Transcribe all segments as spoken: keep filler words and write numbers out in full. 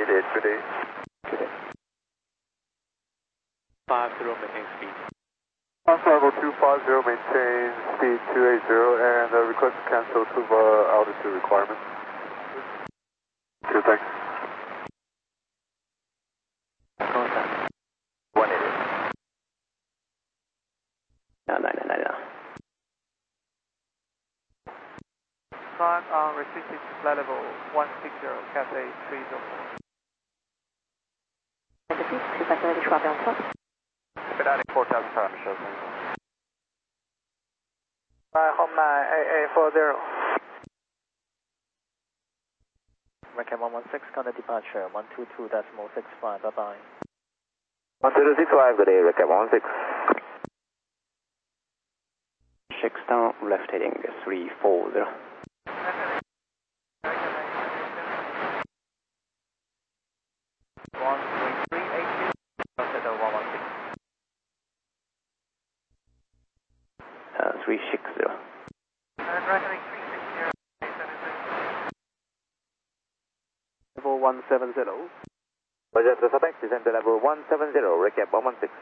eight eight, good day. Good day. five zero, maintain speed. Oscar level two five zero, maintain speed two eight zero, and uh, request to cancel to uh, altitude requirement. Good, thanks. Contact. one eighty. No, no, no, no, no. Climb on restricted flight level one six zero, Cathay three zero four. two five zero, twelve on top. Expediting four thousand time, show me. Bye, home nine eight eight four zero. American one one six, contact departure one two two decimal six five, bye bye. one two two six five, good day, recap one six. Six down, left heading three four zero. one three three eight two, Hotel one one six. Uh, three six zero. And right heading three six zero, eight seven six. Level one seven zero. Roger, the suspect descend to level one seven zero, recap one one six.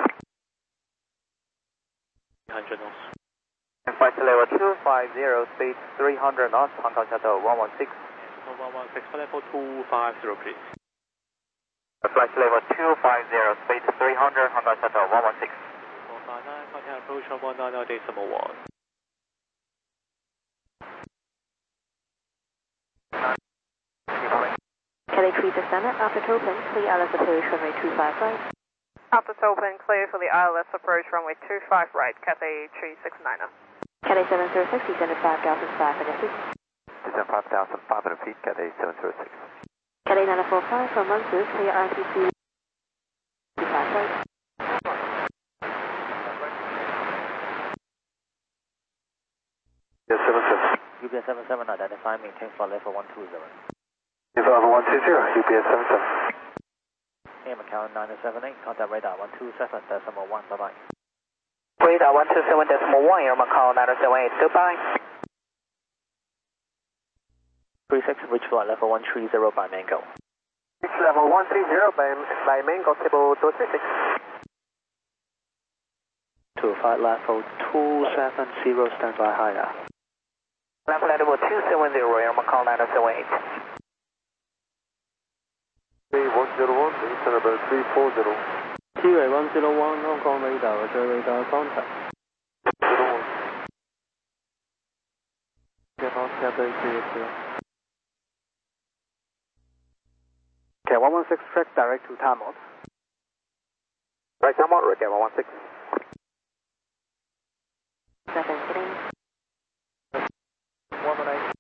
one hundred knots. And flight to level two five zero, speed three hundred knots, Hong Kong Shuttle one one six. one one six, flight level two five zero, please. Flight to level two five zero, speed three hundred, Hong Kong Shuttle one one six. four five nine, contact approach on one nine nine decimal one. Cathay three descendant, after open, clear I L S approach runway two five right. After open, clear for the I L S approach runway two five right, Cathay three six nine. Cathay seven zero six, descended five thousand five hundred feet. Descend five thousand five hundred feet, Cathay seven zero six. Cathay nine four five from Mansu, clear R T C two five right. Yes, seven seven. U B S seven seven, identify, maintain flight level one two zero. Yes, level one two zero, U P S seven seven. A M account nine seven eight, contact radar one two seven decimal one, bye bye. Radar one two seven decimal one, Air Macau nine seven eight, goodbye. three six, reach flight level one three zero by Mango. Reach level one three zero by, by Mango, table two three six. To flight level two seven zero, standby higher. Flight level two seven zero, Air Macau nine seven eight. three one zero one, descend about three four zero. T A one zero one, Hong Kong radar, Roger radar contact. zero one. Get off Cathay three eight zero. Okay, one one six, track direct to Tamot. Right, come on, recap one one six. Seven getting. one one eight.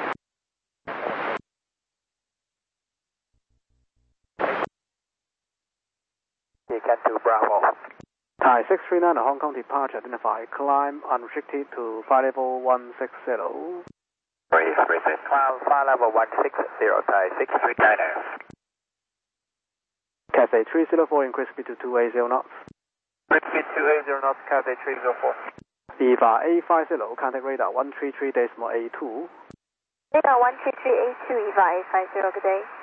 You can do Bravo. Thai six three nine, Hong Kong departure, identify, climb unrestricted to flight level one six zero. Three three six. Climb flight level one six zero, Thai six three nine. Cathay three zero four, increase speed to two eighty knots. Speed two eight zero knots, Cathay three zero four. Eva A five zero, contact radar one three three decimal A two. Radar one three three eight two, Eva A five zero, good day.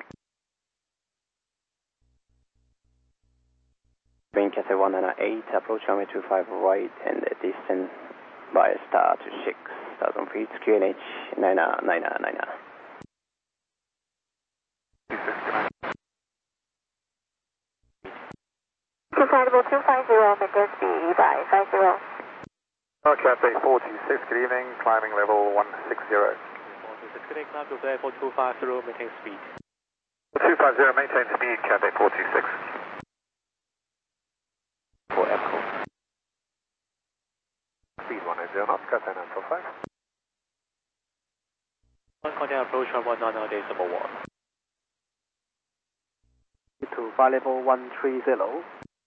Wing Cathay one nine eight, approach runway two five right, and descend by star to six thousand feet, Q N H nine nine nine nine. Compatible two five zero, maintain speed, Eva A five zero. Oh, Cathay four two six, good evening, climbing level one six zero. four two six, good day, climb to level two five zero, maintain speed. two five zero, maintain speed, Cathay four two six. For Echo. Speed one eight zero knots, Cathay nine four five. One contact approach on one nine nine decimal one. To flight level one three zero.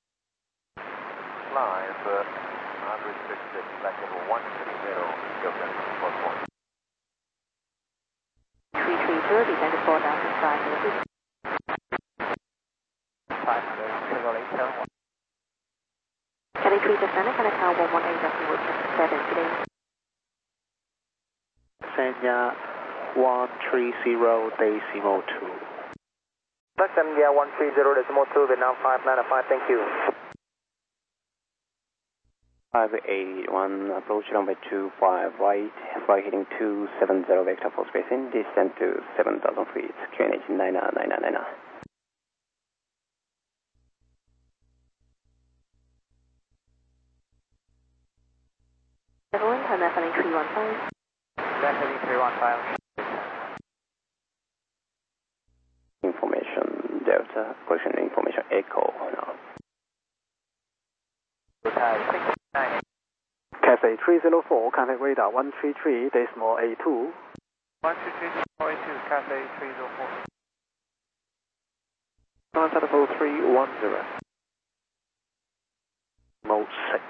Live, uh, unrestricted, flight level one three zero, Yogan plus one. three three zero, descended four thousand five hundred feet. five hundred, single eight seven one. Cathay three descendant, Canada Tower one one eight, decimal seven, good day. Sanya one three zero decimal two. India one three zero decimal two, Vietnam five nine five, thank you. five eight one, approach runway two five right, flight heading two seven zero, vector for spacing, descent to seven thousand feet, Q N H nine nine nine nine. Everyone, Hanoi heading three one five. Left heading three one five. Information Delta, position information Echo now. Cathay three zero four, contact radar one three three, decimal A two. one two three decimal A two, Cathay three zero four. Contact level three one zero. Mode six.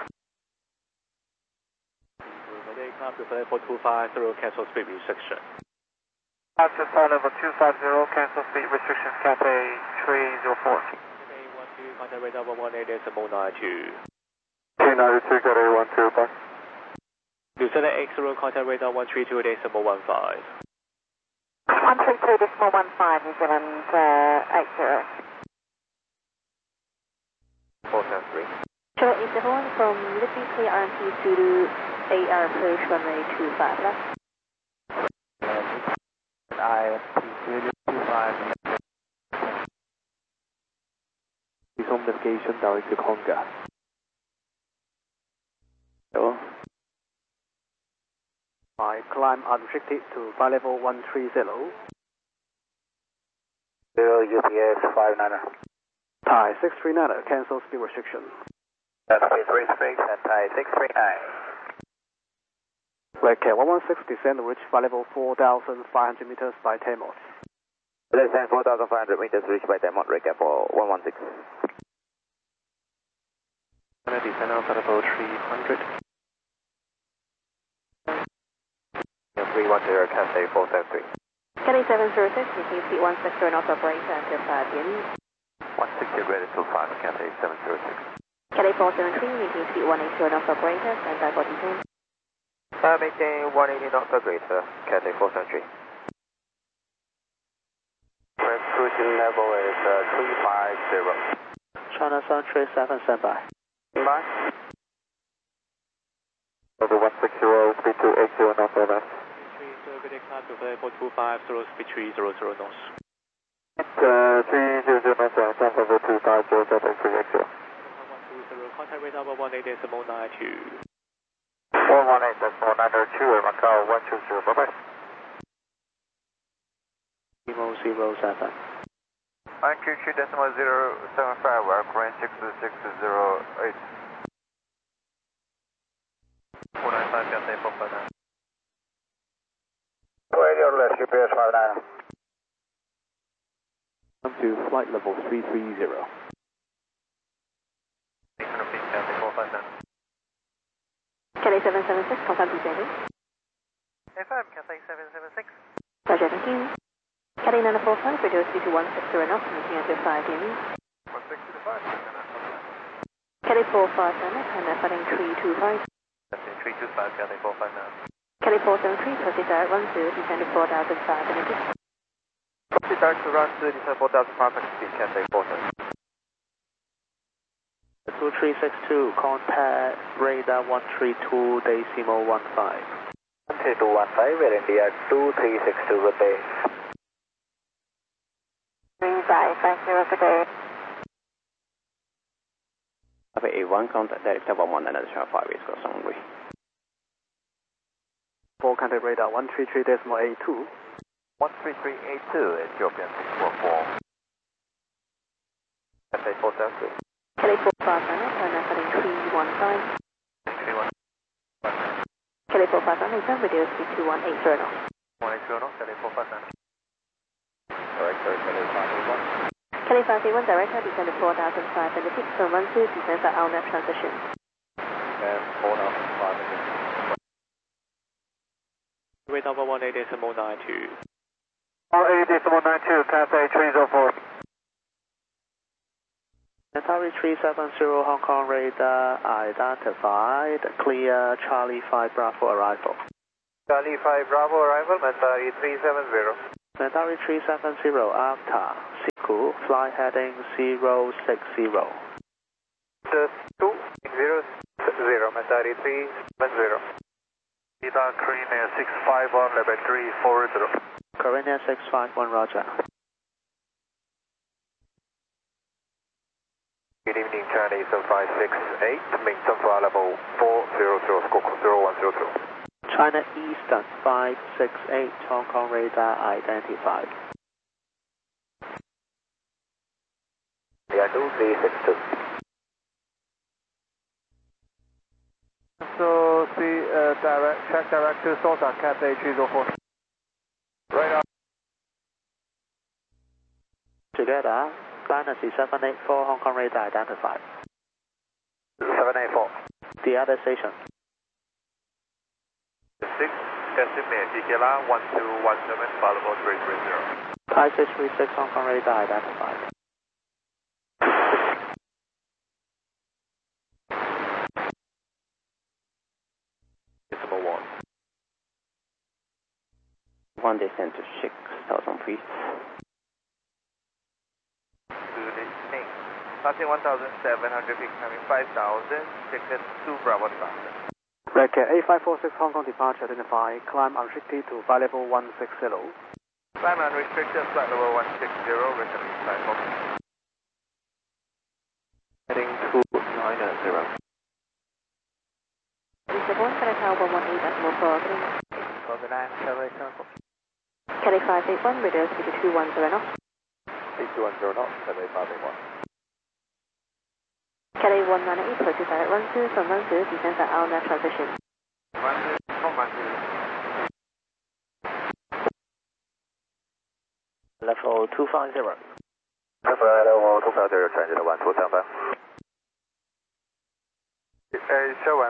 Climb to flight level two five zero, cancel speed restriction. After flight level two five zero, cancel speed restriction, Cathay three zero four. Cathay one two, contact radar one one eight decimal nine two. two ninety-two, Cathay one two, bye. Lieutenant X zero, contact radar one three two decimal one five. one three two decimal one five, New Zealand uh, eight zero. four seven three. Sure, is everyone from Liberty clear R M P Zulu A R approach runway two five left. I Zulu two five. Resume navigation direct to Conga. So, I climb unrestricted to flight level one three zero. Zero U P S five niner. Thai six three nine, cancel speed restriction. That's three six and Thai six three nine. Red Cat one one six, descend reach flight level four thousand five hundred meters by ten knots. Descend four thousand five hundred meters, reach by ten knots, Red Cat for one one six. Descend on flight level three hundred. three one zero, Cathay four seven three. Cathay seven zero six, maintain speed one six zero knots operator until five P M. one sixty ready to five, Cathay seven zero six. Cathay four seven three, maintain speed one eight zero knots operator, stand by for detain. Uh, maintain one eighty knots operator, Cathay four seven three. Current cruising level is uh, three five zero. China Sun three seven, stand by. Bye. Level one six zero, speed two eight zero, knots over. three zero, good climb to flight level two five zero, speed three zero zero knots. Uh, three zero zero knots, uh, climb level two five zero, Cathay three eight zero. one two zero, contact radar one one eight decimal nine two. one one eight decimal nine two, Macau one two zero, bye bye. Zero zero seven. nine two two decimal zero seven five, our range six six zero eight. four nine five, Cathay four five nine. Radio left, U P S five nine. Come to flight level three three zero. six hundred feet, Cathay four five nine. Cathay seven seven six, confirm descending. F M, Cathay seven seven six. Roger, thank you. Cathay nine four five, reduce speed to one six zero knots, maintain until five P M. one six zero five. Cathay four five nine, Hanoi heading three two five. Cathay three two five, Cathay four five nine. Cathay four seven three, proceed direct one zero, descend to four thousand five hundred feet. Proceed direct to run zero, descend four thousand five hundred feet, Cathay four seven. two three six two, contact radar one three two decimal one five. one three two one five, Air India two three six two, good day. three five five zero, good day. Cathay A one, contact director one one nine five, East Coast runway. four, contact radar one three three decimal A two. one three three eight two, Ethiopian six four four. Cathay four seven three. Cathay four five nine, Hanoi heading three one five. three one. Cathay four five nine, return, reduce speed to one eight zero knots. one eight zero knots, Cathay four five nine. Correct, sir, Cathay five eight one. Cathay five eight one, director, descend to four thousand five hundred feet, from one two, descend for L N A V transition. And four thousand five hundred. Radar one one eight decimal nine two. one eight decimal nine two, Cathay three zero four. Atari three seven zero, Hong Kong radar identified, clear Charlie five Bravo arrival. Charlie five Bravo arrival, Mantari three seven zero. Atari three seven zero after School, fly heading zero six zero. The two zero zero, Matari three seven zero. Ida Korean six five one, level three four zero. Korean six five one, roger. Good evening, Chinese seven five six eight, Minton for level four zero zero, squawk zero one zero two. China Eastern five six eight, Hong Kong radar identified. Yeah, two three six two. So, see, uh, direct, check direct to Sosa, Cathay three zero four. Right up. Together, Dynasty seven eight four, Hong Kong radar identified. seven eight four. The other station. six, estimate, Ikela one two one seven, followable three three zero. Thai six three six, Hong Kong radar identified. Decimal one. One descent to six thousand feet. Good evening. Passing one thousand seven hundred feet, coming five thousand, ticket two Bravo Thousand. Racket eight five four six, Hong Kong departure identified, climb unrestricted to flight level one six zero. Climb unrestricted, flight level one six zero, returning flight level. Heading two nine zero. One, Cathay Tower one one eight, decimal four, Copy nine, Cathay Circle. Cathay five eight one, radar speed two one zero knots. eight two one zero knots, Cathay five eight one. Cathay one nine eight, purchase direct one two from one two, descend at our net transition. one two from one two. Level two five zero. Level two five zero, transit one two seven five. A seven.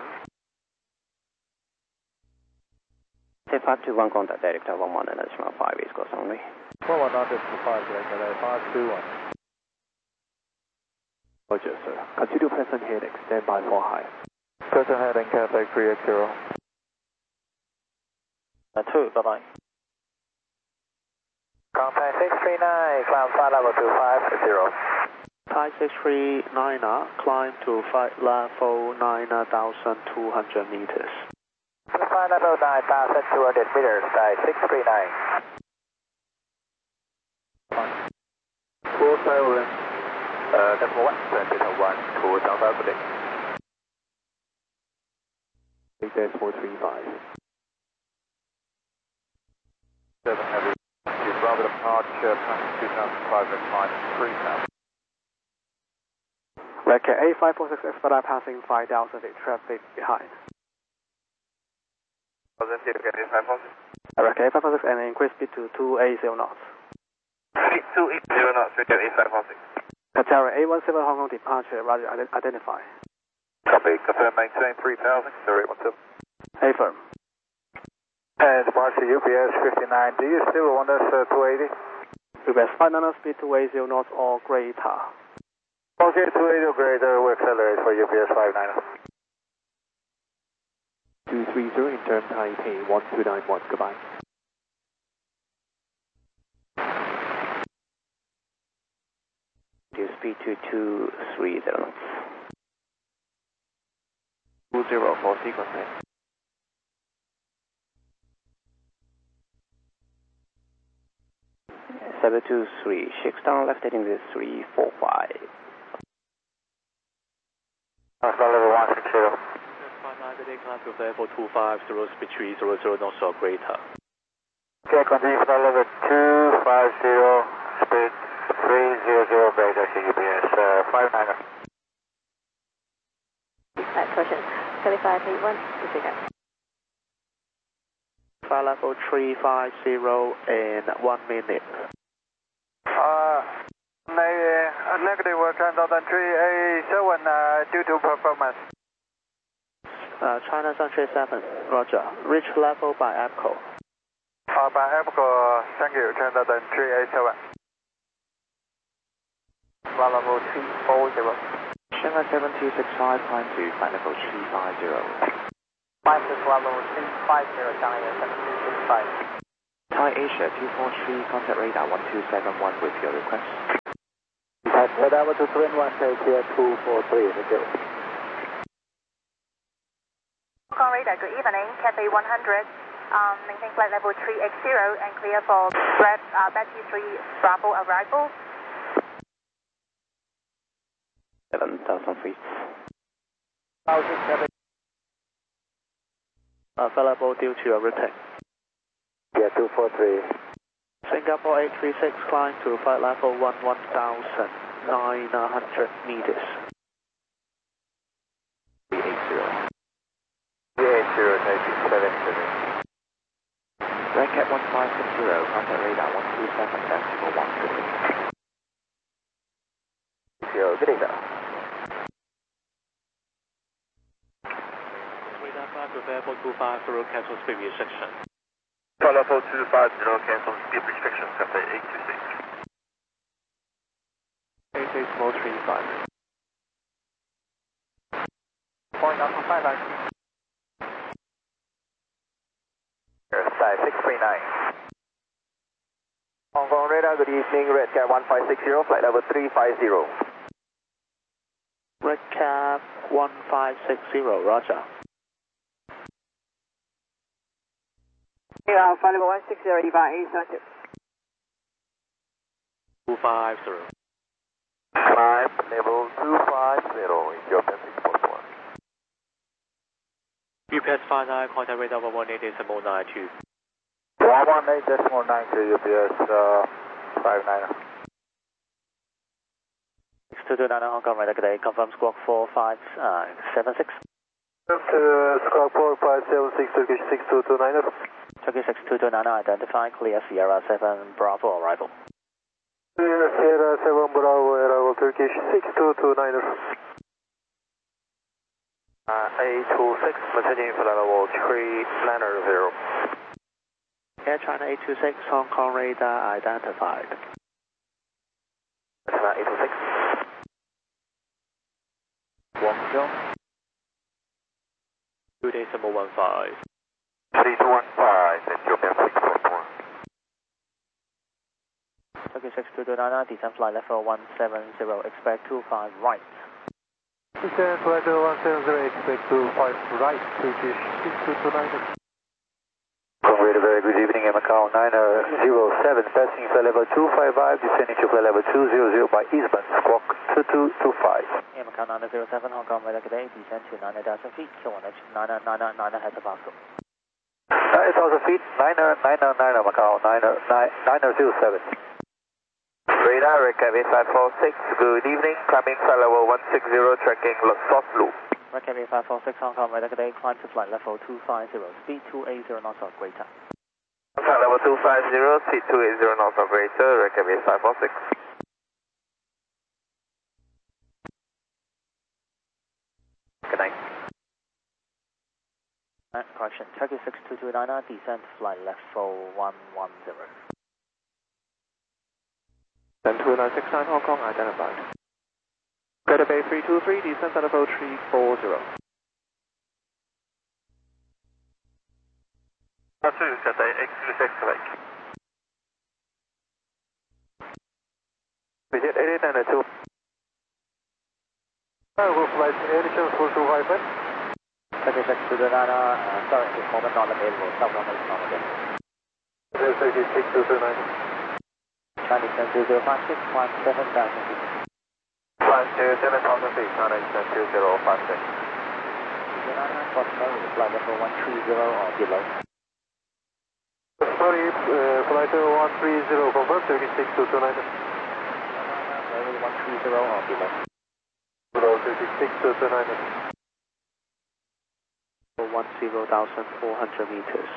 Say five two one, contact director one one and additional five East Coast only. one one not decimal five, Cathay five two one. Roger, sir. Continue present heading, stand by for high. Present heading, Cathay three eight zero. Uh, two, bye bye. Contact six three nine, climb flight level two five zero. Thai six three nine, climb to flight level nine thousand two hundred meters. Flight level nine thousand two hundred meters, Thai six three nine. Full silent. Uh, number one, transit one two seven five, good day. Dash four three five. seven heavy. Bravo departure, passing two thousand five and minus three thousand. Racket eight five four six, expedite passing five thousand feet, traffic behind. Thousand feet, okay, this five four six. Racket eight five four six and increase speed to two eighty knots. two eighty knots, Racket eight five four six. Qatar eight one seven, Hong Kong departure, radio identify. Copy, confirm maintain three thousand, zero eight one seven. A firm. And departure U P S fifty-nine, do you still want us uh, two eighty? U P S flight nine speed two eighty knots or greater. Okay, two eighty or greater, we accelerate for U P S five nine. two three zero, interim Taipei one two nine one, goodbye. Reduce speed to two three zero knots. two zero for sequencing. seven two three, shakes down left heading to three four five. Flight level one six zero. five nine, climb to level two five zero, speed three zero zero knots or greater. Okay, continue flight level two five zero, speed three zero zero, greater, U P S uh, five nine. Right, question. Cathay five eight one, disregard. Flight level three five zero in one minute. Uh, uh, negative, Transit three eight seven uh, due to performance. Uh, China Century seven, roger. Reach level by APCO. Uh, by APCO, thank you, Transit three eight seven. Flight level three four zero. Shanghai seven two six five, climb to flight level three five zero. Climb to flight level three five zero, China seven two six five. Thai Asia two four three, contact radar one two seven one with your request. Flight level two two one, take clear two four three, thank you. Hong Kong radar, good evening, Cathay one hundred. Um, maintain flight level three X zero and clear for Brad, uh, Betty three Bravo arrival. seven thousand feet. Thousand seven. Available due to a repeat. Yeah, two four three. Singapore eight three six, climb to flight level one one thousand nine hundred meters. three eight zero. three eight zero, take seven seven. Red Cat one five six zero, contact radar one two seven, decimal one three. Zero, good evening. Radar five, prepare for two five zero, cancel speed restriction. Flight level two five zero, cancel speed restriction, Cathay eight two six. eight eight small three five. Point out from five line. Sky six three nine. Hong Kong radar, good evening, Red Cat one five six zero, flight level three five zero. Red Cap one five six zero, roger. Yeah, flight level one six zero, Eva eight two five zero. Climb level two five zero, Ethiopian six four four. U P S five nine, contact radar one one eight decimal nine two. one one eight decimal nine two, U P S uh, five nine. six two two nine Hong Kong radar, good day, confirm squawk four five seven six. To squawk four five seven six, Turkish six two two nine. Turkish six two two nine, identify, clear Sierra seven Bravo arrival. Clear Sierra seven Bravo arrival, Turkish six two two nine. Uh, eight two six, maintaining flight level three nine zero. Air China eight two six, Hong Kong radar identified. China eight two six. Guangzhou. two decimal one five. three two one five, Ethiopian six four four. Turkish six two two nine, descend flight level one seven zero, expect two five right. Descend flight level one seven zero, expect two five right, Turkish six two two nine. Congrats, very good evening, Macau nine zero seven, passing flight level two five five, descending to flight level two zero zero by eastbound, squawk two two two five. Macau nine zero seven, Hong Kong radar, good day, descend to nine thousand feet, Q one H nine nine nine nine has a Pascal. nine thousand feet, nine nine nine Macau nine zero seven. Radar, Red Cat five four six, good evening, climbing flight level one six zero, tracking soft loop. Red Cat five four six, Hong Kong radar, good day, climb to flight level two five zero, speed two eight zero knots of greater. Flight level two five zero, speed two eight zero knots of greater, Red Cat five four six. Good night. Correction, Turkey six two two nine, descend flight level one one zero. Then two nine six nine Hong Kong identified. Greater Bay three two three, descend flight level three four zero. two, Cathay X two six, Lake. Visit eight eight nine two. Will flight any chance for survival? Turkey six two two nine, uh, sorry, this moment not available, someone is not available. Turkey six two two nine. Chinese ten two zero five six, climb seven thousand feet. Climb to seven thousand feet, Chinese ten two zero five six. Flight level one three zero or below. Sorry, uh, flight one three zero, confirm, Turkey six two two nine. one three zero or below. Below, Turkey six two two nine. one zero thousand four hundred meters.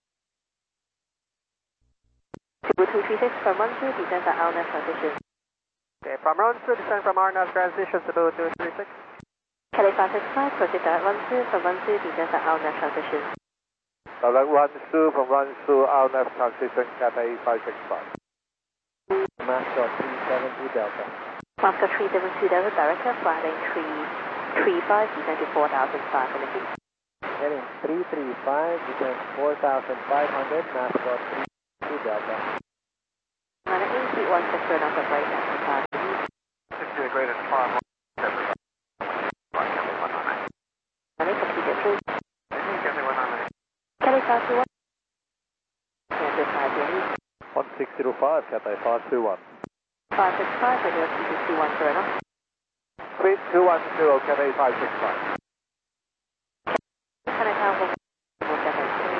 Cebu two three six from one two, descend for R N A V transition. Okay, from one two, descend from R N A V transition, Cebu two three six. Cathay five six five, proceed direct one two, from one two, descend for R N A V transition. Direct one two from one two, R N A V transition, Cathay five six five. Master three seven two Delta. Master three seven two Delta, director, flying three three five, descend to four thousand five hundred feet. Heading three three five, descend four thousand five hundred, Master three two Delta. nine eight feet one six zero knots of right, Cathay five two one. five six five, radio T two two one zero knots. Speed two one zero, Cathay five six five. Can I have one more Cathay three?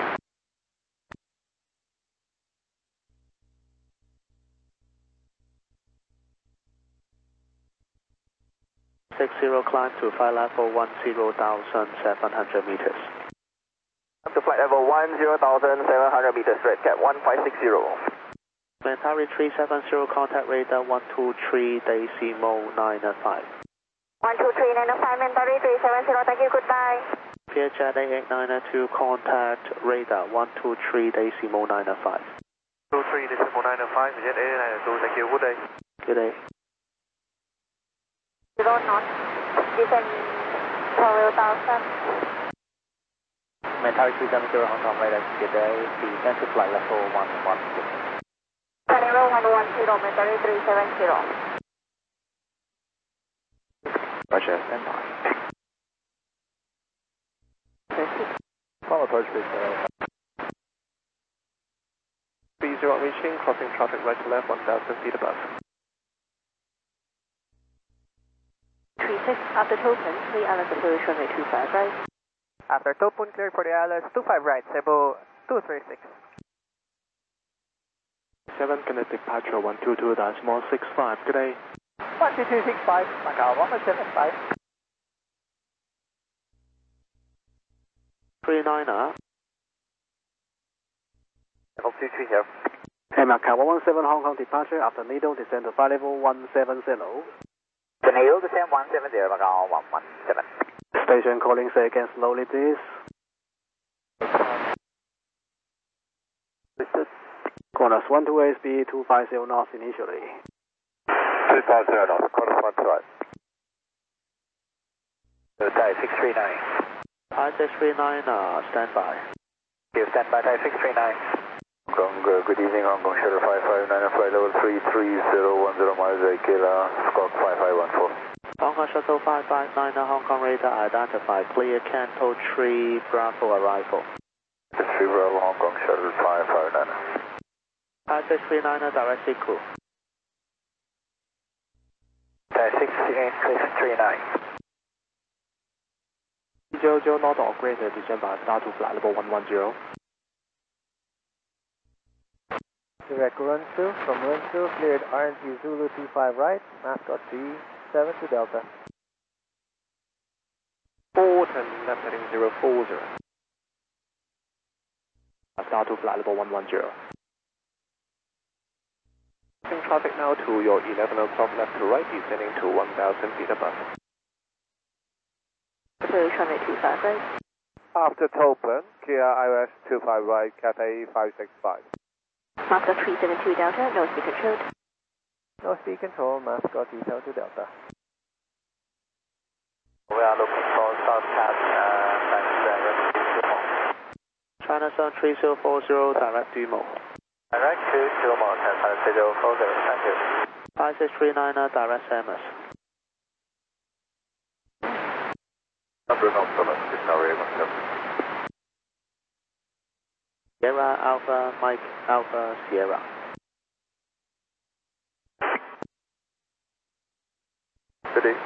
six zero climb to flight level one zero thousand seven hundred meters. Up to flight level one zero thousand seven hundred meters, red cat one five six zero. Mentari three seven zero, contact radar one two three decimal nine five. one two three nine five, Mentari three seven zero, thank you, goodbye. Vietjet eight eight nine two, contact radar one two three decimal nine five. two three decimal nine five, Vietjet eight eight nine two, thank you, good day. Good day. Zero knots, descend twelve thousand. Mentari three seven zero, Hong Kong radar, good day. Descend to flight level one one zero. Flight level one one zero, Mentari three seven zero. Roger, stand by. Follow approach please. B zero reaching, crossing traffic right to left, one thousand feet above. three six, after token, three Alice approach runway two five right. After Topun, cleared for the I L S two five right, Cebu two three six. seven Connect departure one two two decimal six five, good day. one two two six five, Macau one seven five. three niner. Level two three here. Hey, Macau one one seven, Hong Kong departure, after Needle, descend to flight level one seven zero. The Needle, descend one seven zero, Macau one one seven. Station calling, say again slowly please. Corners one two eight, speed two five zero knots initially. two five zero knots, corners one two eight. Thai six three nine. Thai six three nine, uh, stand by. You stand by Thai six three nine. Hong Kong, uh, good evening, Hong Kong Shuttle five five nine, flight level three three zero one zero miles, Kila, Squawk five five one four. Hong Kong Shuttle five five nine, Hong Kong radar identified, clear Canto three Bravo arrival. three Bravo, Hong Kong Shuttle five five nine. Thai six three nine, direct sequel. Thai six three nine. zero zero not operator, descend by star to flight level one one zero. Direct Runsu, from Runsu, cleared R N G Zulu two five right, mascot G seven to Delta. four ten, left heading zero four zero. Star to flight level one one zero. Traffic now to your eleven o'clock left to right, descending to one thousand feet above. Approach runway two five right. After Topun, clear I O S two five right, Cathay five six five. Mascot three seven two Delta, no speed control. No speed control, mascot detail to Delta. We are looking for Southcat, uh, direct Dumo. China Sun three zero four zero, direct Dumo. Direct to Dumo, China zero four zero, thank you. Thai six three nine, direct Samus. Number no problem, Discovery one seven. Sierra Alpha Mike Alpha Sierra. Good day.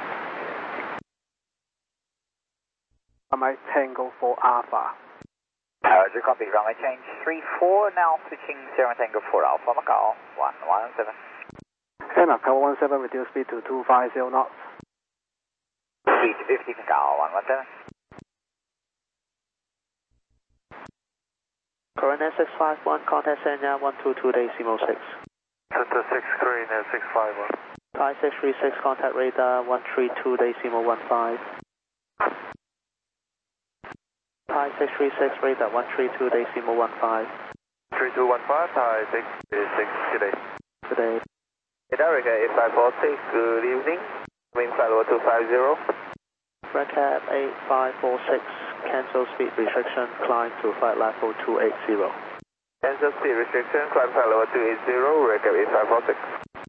Mike Tango for Alpha. Roger, copy, runway change three four, now switching zero Tango for Alpha, Macau one one seven. Hey, Macau one one seven, reduce speed to two five zero knots. Speed fifty, Macau one one seven. Current S six five one, contact Senya one two two decimal six. Center six green and six five one. Thai six three six, contact radar one three two decimal one five. Thai six three six, radar one three two decimal one five. three two one five, Thai six three six, good day. Good day. America eight five four six, good evening. Wind flight level two five zero. Red Cap eight five four six, cancel speed restriction, climb to flight level two eight zero. Cancel speed restriction, climb flight level two eight zero, Red Cap eight five four six.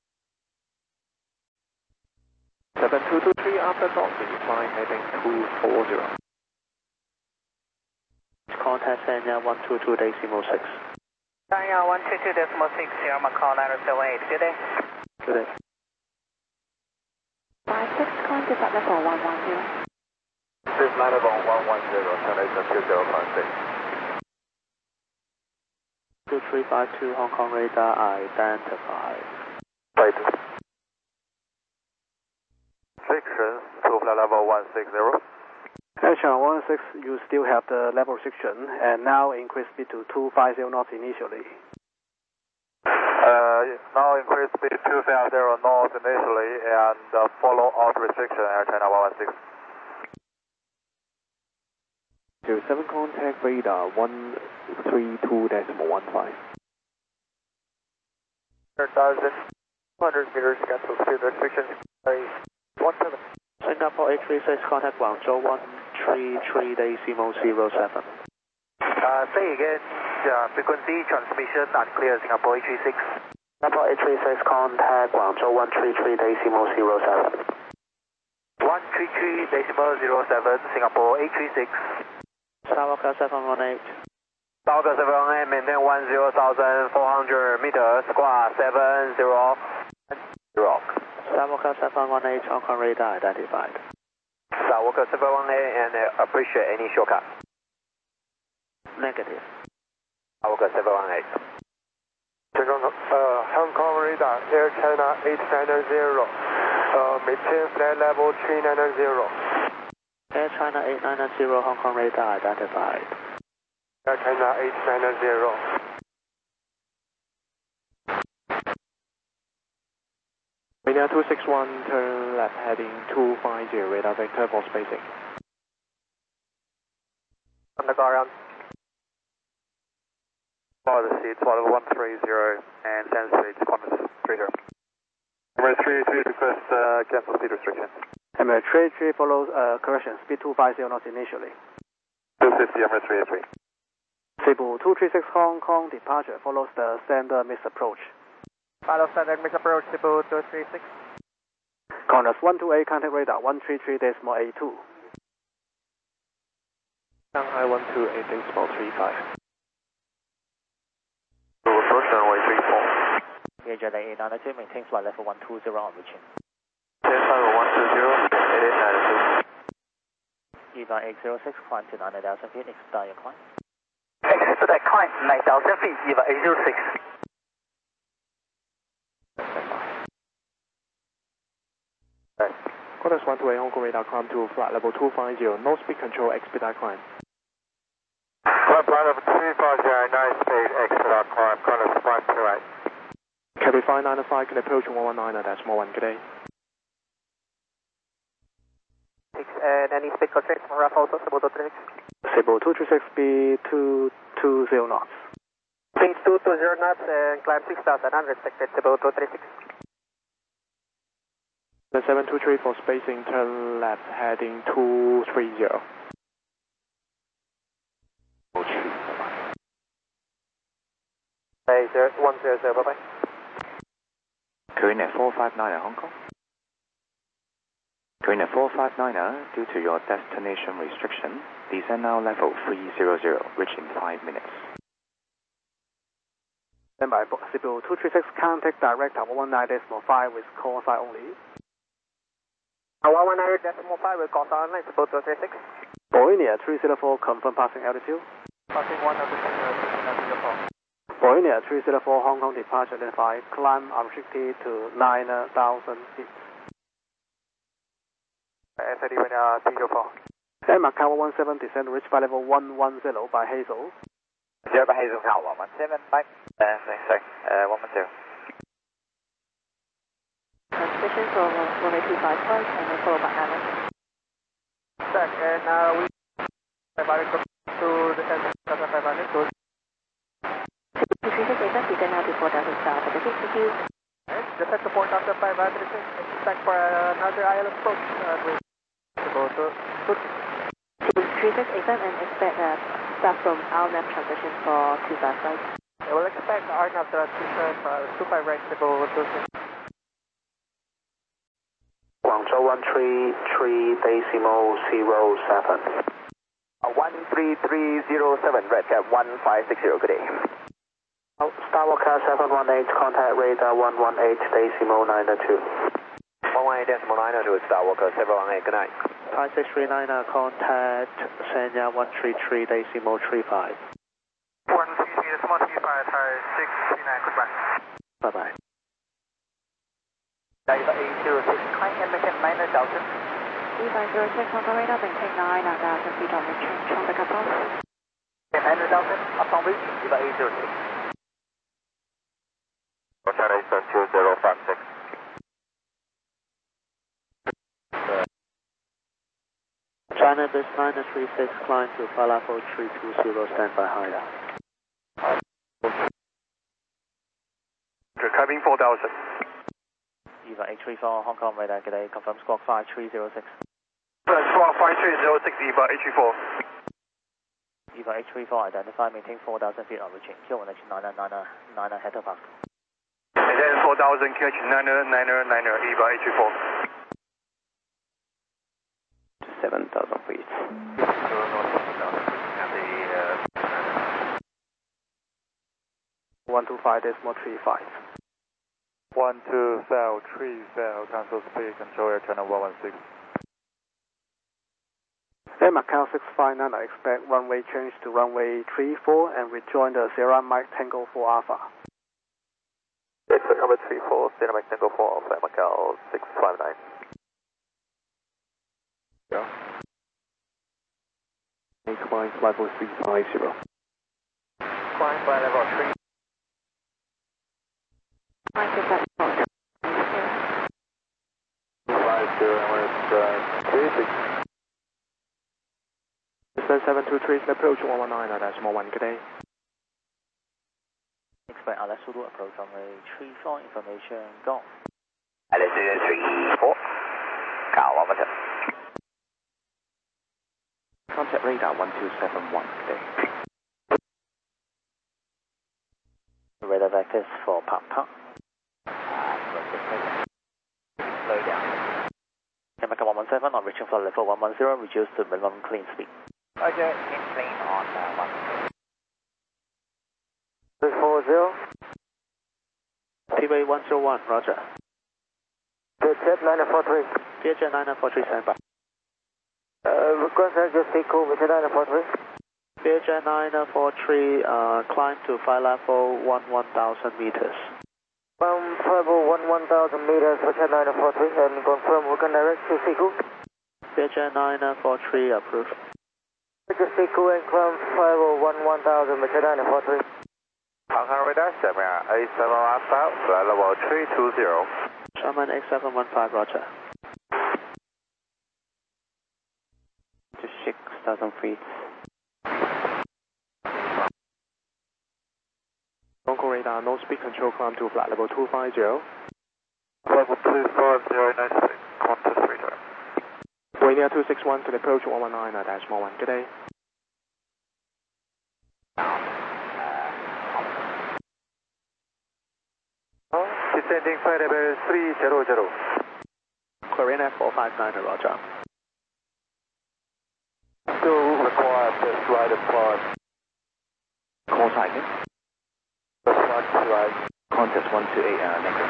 seven two two three after Dolphin, flying heading two four zero. Contact Senya one two two decimal six. Daniel one two two decimal six zero, Macau nine oh seven eight, good day. Good day. five six, calling to flight level one one zero. This is flight level one one zero, destination two zero five six. two three five two Hong Kong radar identified. Right. Restrictions to flight level one six zero. Action one six, you still have the level restriction, and now increase speed to two fifty knots initially. Uh, now increase speed two fifty knots initially, and uh, follow out restriction Air China one one six. zero seven contact radar one three two decimal one five. one hundred meters cancel speed restriction. one seven. Singapore eight three six, contact Guangzhou one three three decimal zero seven. Uh, say again, uh, frequency transmission unclear Singapore eight three six. Singapore eight three six, contact Guangzhou one three three decimal zero seven. one three three decimal zero seven, Singapore eight three six. Sawaka seven one eight. Sawaka seven one eight, maintain one zero thousand four hundred meters, squawk seven zero zero. Sawaka seven one eight, Hong Kong radar identified. Sawaka seven one eight, and uh, appreciate any shortcut. Negative. Sawaka seven one eight. Uh, Hong Kong radar, Air China eight nine zero, uh, maintain flight level three nine zero. Air China eight nine zero, Hong Kong radar identified. Air China eight nine zero. Mania two six one, turn left heading two fifty, radar vector for spacing. Underground. Follow the seats, follow one three zero, and ten speed, Qantas three zero. Number three three, request uh, cancel speed restriction. Emirates three three follows, uh, correction, speed two fifty knots initially. two fifty, Emirates three three. Cebu two three six Hong Kong departure follows the standard misapproach. Follow standard misapproach, Cebu two three six. Qantas one two eight, contact radar one three three decimal eight two. Shanghai one two eight decimal three five. Approach runway three four. Asia eight nine two, maintain flight level one two zero on reaching. Ten one two zero, eight eight nine two. Eva eight zero six, climb to nine thousand feet, expedite your climb. Expedite climb, nine thousand feet, Eva eight zero six. Qantas one two eight, Hong Kong radar, climb to flight level two fifty, no speed control, expedite climb. Climb flight level two fifty, nine speed, expedite climb, Qantas one two eight. Cabin five nine five, can approach one one nine, decimal one, good day. And any speed constraints from Raffles or Cebu two three six? Cebu two three six, speed two two zero knots. Speed two two zero knots and climb six thousand unrestricted, Cebu two three six. The seven two three for spacing, turn left heading two three zero. Hey, one zero zero, bye bye. Korean four five nine Hong Kong. Korean four five nine, due to your destination restriction, descend now level three hundred, reach in five minutes. Then by Cebu two three six, contact direct one one nine decimal five with call sign only. one one nine decimal five with call sign only, Cebu two three six. Boeing three zero four, confirm passing altitude. Passing one altitude, zero four. Boeing three zero four, Hong Kong departure identified, climb unrestricted to nine thousand feet. S I D when uh, three zero four. Air Macau one one seven, descend reach flight level one one zero by Hazel. Zero by Hazel, now one one seven, bye. Uh, sorry, sorry, uh, one one zero. Transmission for runway two five five, and then follow back island. Check, and uh, we have to the ten thousand five hundred to two three six, exact, descend now to four thousand south of the six, thank you. descend to four thousand five hundred, check for another I L S approach, uh, with Cebu two three six, exact, and expect uh, start from R N A V transition for two five five. Yeah, we'll expect R N A V transition for two five right, Cebu two six. Guangzhou one three three decimal zero seven. Uh, one three three zero seven, red cap one five six zero, good day. Starwalker seven one eight, contact radar one one eight, decimal nine two. one one eight decimal nine two, Starwalker seven one eight, good night. five six three nine, contact Sanya one three three, decimal three five. one three three decimal three five, Thai six three nine, goodbye. Bye bye. Diver eight zero six, climb and maintain nine thousand. E five zero six, Hong Kong radar, maintain nine thousand feet on return, traffic approach. nine thousand, upon reach, Diver eight zero six. China Eastern two zero five six. China Base nine three six, climb to Falafel three two zero, standby higher. Cabin four thousand. Eva eight three four, Hong Kong radar, good day, confirm squawk five three zero six. Squawk five three zero six, Eva eight three four. Eva eight three four, identify, maintain four thousand feet on reaching, Q one H nine nine nine, header path. Maintain four thousand, Q H nine nine nine, Eva eight three four. seven thousand feet. one two five decimal three five. one two Cell three Cell, cancel speed, control air channel one one six. Air Macau six five nine, I expect runway change to runway three four and rejoin the Sierra Mike Tango four Alpha. Expect number three four, Sierra Mike Tango four Alpha, Macau six five nine. Yeah. Climb level three five zero. Climb by level three. Five six seven four. five zero, with uh, three six. seven two three, approach one one nine, decimal one, good day. Expect Alessandro approach runway three four, information go. Alessandro three four. Car one one seven. Contact radar one two seven one, good day. Radar vectors for Papa. Slow down. America one one seven, on reaching flight level one one zero, reduce to minimum clean speed. Roger, in plane on uh, one. three four zero. T V one zero one, roger. P H J nine four three. P H J nine four three, standby. Uh, contact just take over, P H J nine four three. P H J nine four three, uh, climb to flight level one one thousand meters. Um, level one one thousand meters, P H J nine four three, and confirm we can direct to Siku. P H J nine four three, approved. Just Siku and climb level one one thousand, P H J nine four three. Hong Kong radar, Sierra eight seven one five, flight level three two zero. Sherman eight seven one five, roger. To six thousand feet. Hong Kong radar, no speed control, climb to flight level two five zero. Level two five zero nine six, contact radar. Rainier two six one to the approach one one nine, decimal one, good day. Descending flight level three zero zero. Korean F four five nine, roger. Still require the slide apart. Call sign again. The flight slide. Contact one two eight, uh, negative.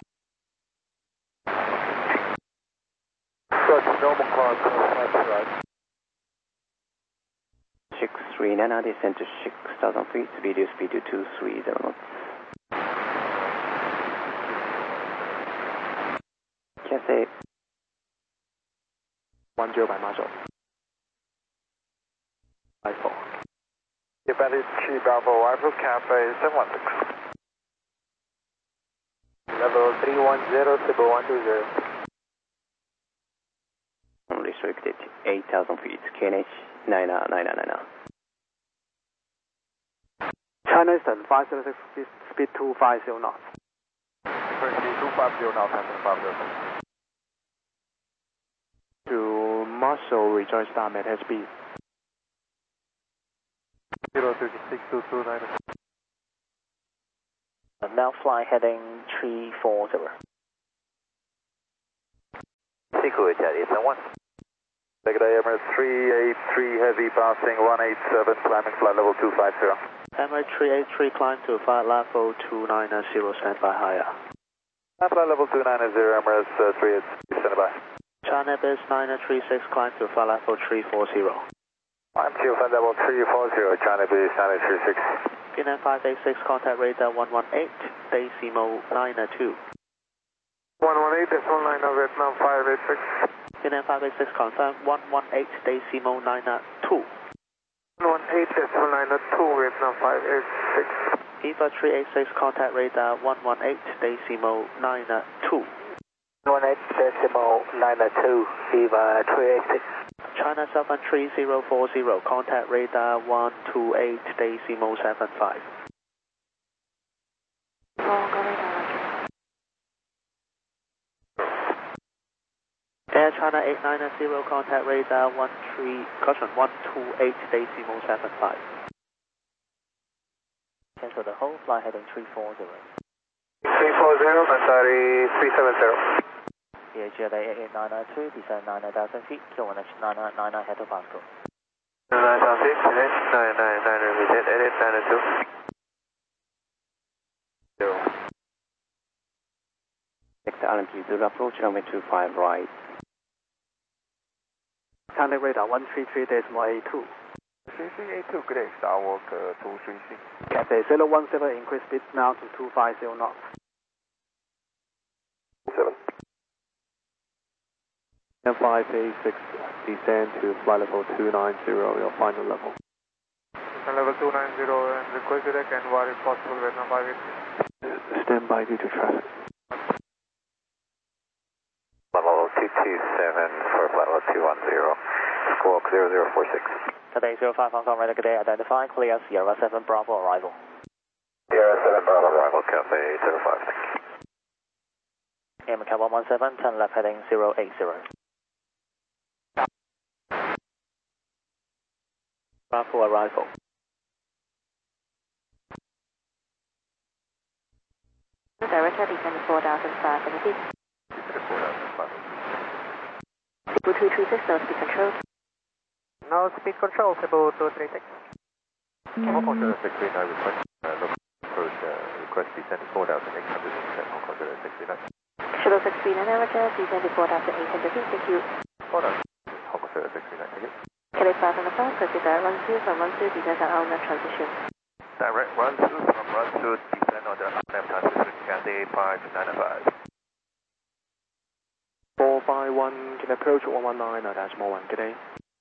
Got normal climb, flight slide. six three nine, descend to six thousand feet, video speed to two three zero knots. Cathay one zero by Marshall. five four. United Chi Bravo, Bravo Cafe seven one six. Level three one zero, Cibo one two zero. Restricted eight thousand feet, K N H nine nine nine nine. China Eastern five zero six, speed, speed two five zero knots. Frequency two five zero now, passing five zero. To Marshall, rejoin StarMed S P. zero three six two two nine. Now fly heading three four zero. Siku, Charlie, one. Take it Emirates three eight three heavy passing one eight seven, climbing flight level two five zero. Emirates three eight three, climb to flight level two nine zero, stand by higher. Flight level two nine zero, Emirates uh, three eight three, stand by. China Base nine three six, climb to flight level three four zero. I'm to flight level three four zero, China Base nine three six. P N five eight six, contact radar one one eight, decimal nine two. one one eight, decimal nine, Vietnam five eight six. P N five eight six, confirm one one eight, decimal nine two. one one eight, decimal nine two, Vietnam five eight six. E V A three eight six, contact radar one one eight, decimal nine two. one eight, decimal nine two, E V A three eight six. China seven three zero four zero, contact radar one two eight, decimal seven five. Air China eight nine zero, contact radar one three, caution one two eight, decimal seven five. Cancel the whole, fly heading three four zero. three four zero, Masari three seven zero. Yeah, J L A eight eight nine nine two, descend nine thousand feet, Q one H nine nine nine nine, head to Pasco. nine thousand feet, nine nine nine, repeat, eight eight nine two. Zero. Next R M P zero, approach runway two five right. Contact radar one three three decimal eight two. three three eight two, good day, Star Walk uh, two three six. Cathay zero one seven, increase speed now to two five zero knots. seven. five eight six, descend to flight level two nine zero, your final level. Descend level two nine zero and request direct and what is possible, Vietnam five eight six. Stand by due to traffic. Level two two seven for flight level two one zero, squawk zero zero four six. Today zero five Hong Kong, radar good day, identify, clear Sierra seven Bravo arrival. Sierra seven Bravo arrival, Cathay zero five, thank you. M C A one one seven, turn left heading zero eight zero. Bravo arrival. Director, descend four thousand five hundred feet. four thousand five. Cebu two three six, no speed control. No speed control, Cebu two three six. Hong Kong zero six three nine, request, uh, local approach, uh, request descend four thousand eight hundred feet, Hong Kong zero six three nine. Shuttle six three nine, Roger, descend four thousand eight hundred feet, thank you. four thousand, Hong Kong zero six three nine, thank you. Kelly five on the phone, proceed direct run through from run through, descend on outlet transition. Direct run through from run through, descend on the outlet transition, Cathay five nine five. four five one, can approach one one nine, decimal one, good day.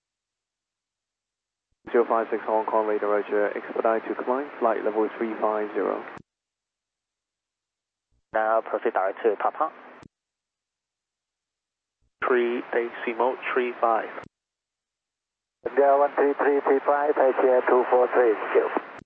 zero five six Hong Kong, radar Roger, expedite to climb, flight level three five zero. Now proceed direct to Papa. three decimal three five. India one three three three five, Asia two four three, skill.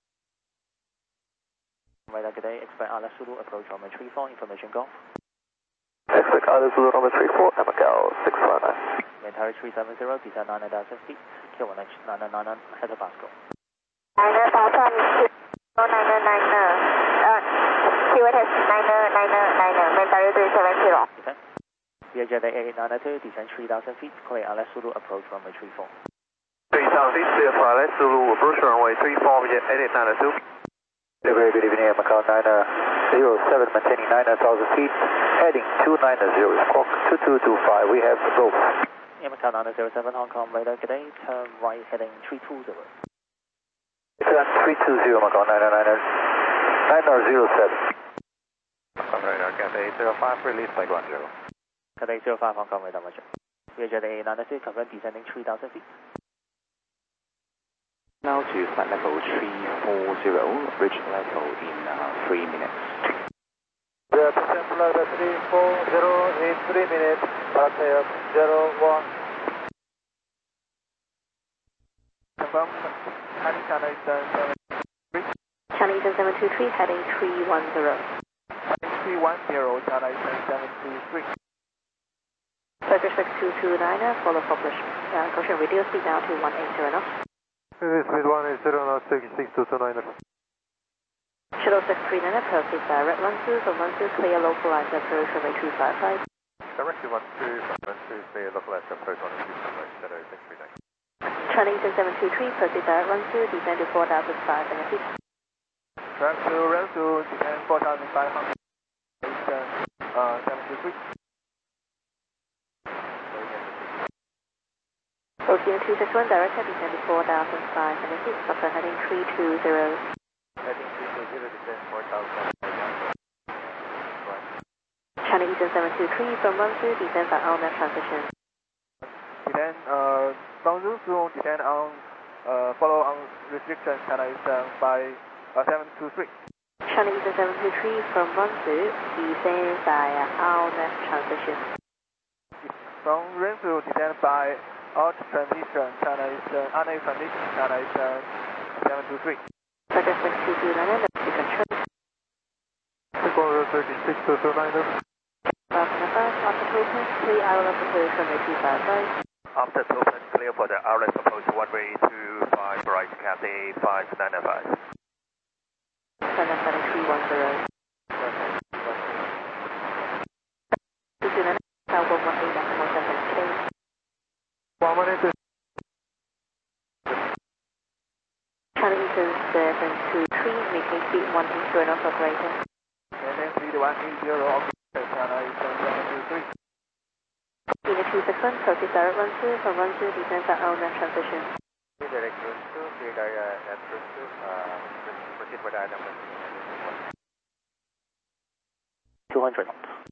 Radar good day, expect Alice Zulu, approach runway three four, information golf. Expect Alice Zulu number three four, Macau six five nine. Entire three seven zero, descend nine thousand feet, Q one H nine nine nine, head to Pasco. nine thousand, nine nine nine, uh, Q one H nine nine nine, Mentari three seven zero. Okay. V J J eight eight nine two, descend three thousand feet, clear Alice Zulu, approach runway three four. three thousand feet, clear for Alice Zulu, approach runway three four, V J eight eight nine two. Very good evening, Macau nine zero seven, maintaining nine thousand feet, heading two nine zero, squawk two two two five, we have rope. Macau nine zero seven, Hong Kong, radar good day, turn right heading three two zero. Turn three two zero, Macau nine nine nine zero seven. Hong Kong radar, Cathay zero five, release flight one zero. Cathay zero five, Hong Kong, radar Roger. V J J eight nine two, confirm descending three thousand feet. Now to flight level three four zero, reach level in uh, three minutes. We are descent level three four zero in three minutes, Pattaya zero one. Confirm, heading China Eastern seven three. China Eastern seven two three, heading three one zero. Heading three one zero, China Eastern seven two three. Circle six two two nine, follow publish. Uh, caution, reduce speed now to one eight zero knots. Speed one eight zero knots, six six two two nine. Shuttle six three nine, proceed direct run through from run through, clear localizer approach runway two five five. Directly one two, one two, clear local left approach one two, runway shadow six three nine. China Eastern seven two three, proceed direct one two, descend to four thousand five and feet. Ramp two, ramp two, descend four thousand five hundred, Eastern uh, seven two three. O C N two six one, direct descend to four thousand five and feet, upper heading three two zero. Heading three two zero, descend four thousand. China Eastern seven two three, from one two, descend by all net transition. Descend, uh, from Zoom soon, descend on, uh, follow on restriction, China Eastern by uh, seven two three. China Eastern seven two three, from one two, descend by all net transition. From Rensu, descend by out transition, China Eastern, unable transition, China Eastern seven two three. Project six two two nine, you can trace. Explorer thirty-six two two nine. Welcome to first, after token, three hours of approach runway two five right. After token, clear for the outlet approach runway two five right, Cathay five nine five. China seven three one zero. two two nine, Tower one one eight, decimal seven K. one one eight. China Eastern seven two three, making speed one eight zero knots operator. And then speed one eight zero, China Eastern seven two three. Unit two six one, proceed direct one two, from one two, descend by all net transition. Direct route two, clear direct at route two, uh, proceed for the item. two hundred.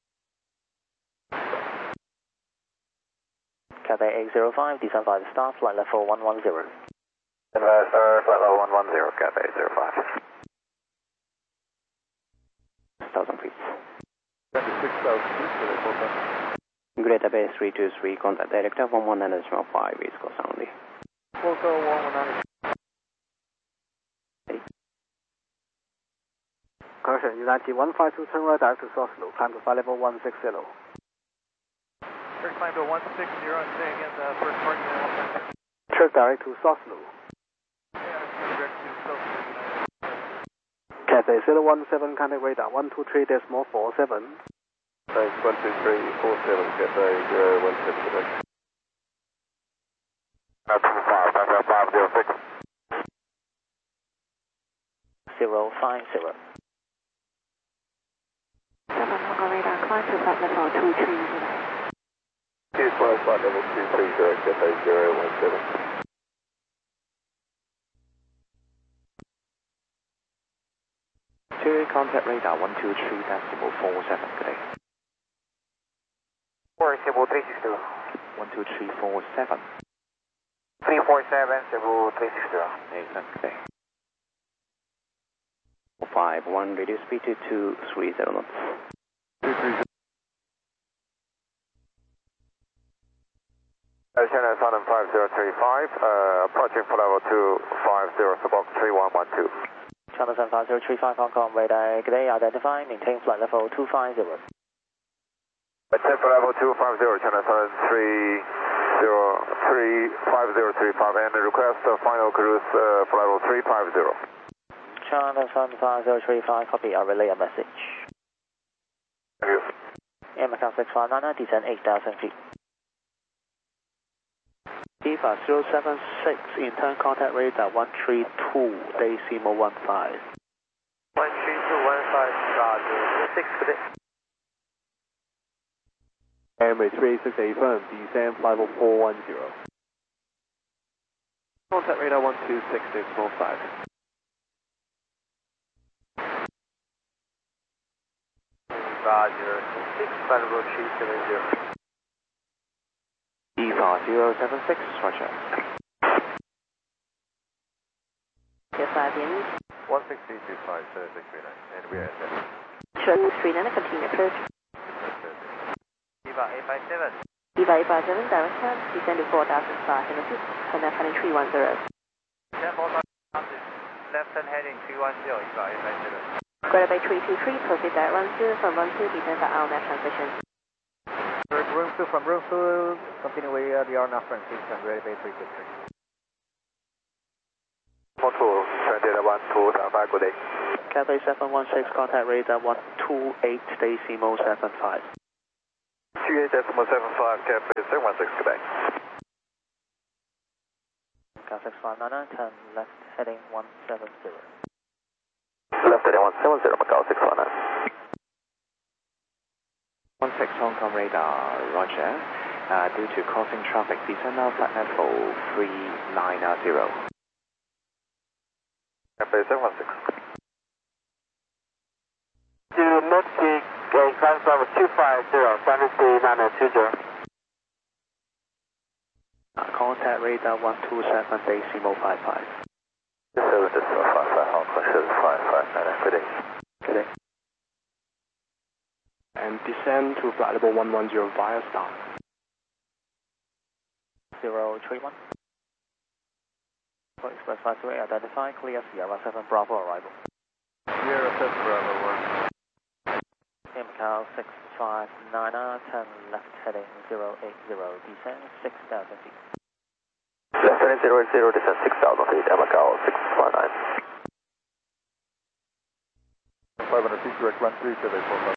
Cathay eight zero five, descend by the star, flight level one one zero. Advise, sir, flight level one one zero, Cathay eight zero five. one thousand feet. twenty-six thousand feet, so that's okay. Greater Bay three two three, contact director one one nine point five, East Coast only. Foco one one nine. Correction, United one five two, turn right direct to Oslo, climb to flight level one six zero. First climb to one six zero and stay again the first parking at one six zero. Check direct to Oslo. Yeah, direct to Oslo. Cathay zero one seven, contact radar one two three decimal four seven. Thanks, one two three four seven, Cathay zero one seven today. Uh, two five, Cathay five zero six. zero five zero. seven Hong Kong radar, climb to flight level two three zero. Two five flight level two three zero, Cathay zero one seven. Two contact radar one two three decimal four seven, good day. Four, Cebu three six zero. one two three four seven. three four seven, Cebu three six zero. Excellent, good day. five one, reduce speed to two three zero knots. two three zero. China Southern five zero three five, uh, approaching for level two five zero, Suboc three one one two. China seven five zero three five, Hong Kong radar, good day, identify, maintain flight level two five zero. Attempt for level two five zero, China Southern three zero three five zero three five, and request uh, final cruise uh, for level three five zero. China seven five zero three five, copy, I'll relay a message. Thank you. Air Macau six five nine, descend eight thousand feet. Eva zero seven six, intern contact radar one three two, decimal one five. one three two one five, Roger, six for this. Airway three six eight firm, descend flight level four one zero. Contact radar one two six decimal five. Roger, six, flight level three seven zero. Eva zero seven six, roger. Yes, five in. one six three two five, six three nine, and we are at that. Sure, three nine, continue approach. Eva eight five seven. Eva eight five seven, direct turn, descend to four thousand five and feet, contact heading three one zero. Descend four thousand, left turn heading three one zero, Eva eight five seven. Greater Bay three two three, proceed direct one two, from one two, descend by all net transition. Room two from room two, continue with uh, the R N A Francisco, Greater Bay three two three. Motul, Transit one two seven five, good day. Cathay seven one six, contact radar one two eight, decimal seven five. Two three eight decimal seven five, Cathay seven one six, Quebec. Cal six five nine nine, ten left heading one seven zero. Left heading one seven zero, Macau six five nine. one six Hong Kong radar, roger. Uh, due to crossing traffic, descend now flight level three nine zero. Cathay seven one six. To Northgate, uh, climb level two five zero, standard speed nine two zero. Uh, contact radar one two seven decimal five five. seven decimal five five, Hong Kong seven five five nine, good day. Good day. And descend to flight level one one zero via star. zero three one. For Express five two eight, identify, clear Sierra seven Bravo arrival. Sierra seven Bravo one. Air Macau six five nine, ten left heading zero eight zero, descend six thousand feet. Left heading zero eight zero, descend six thousand feet, Air Macau six five nine. five hundred feet, direct run three, Cathay four five.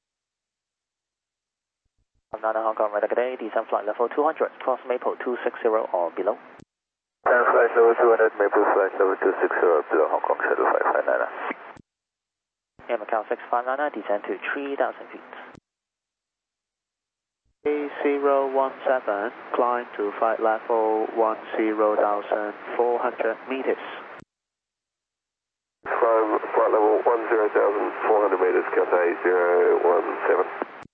nine Hong Kong radar, good day, descend flight level two hundred, cross Maple two six zero or below. And flight level two hundred, Maple flight level two six zero, below Hong Kong shuttle five five nine. Air Macau six five nine, descend to three thousand feet. A zero one seven, climb to flight level one zero thousand four hundred meters. Climb flight level one zero thousand four hundred meters, Cathay zero one seven.